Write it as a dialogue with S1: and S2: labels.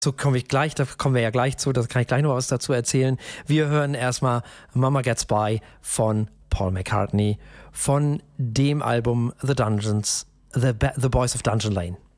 S1: So komme ich gleich, da kommen wir ja gleich zu, da kann ich gleich noch was dazu erzählen. Wir hören erstmal Mama Gets By von Paul McCartney von dem Album The Boys of Dungeon Lane.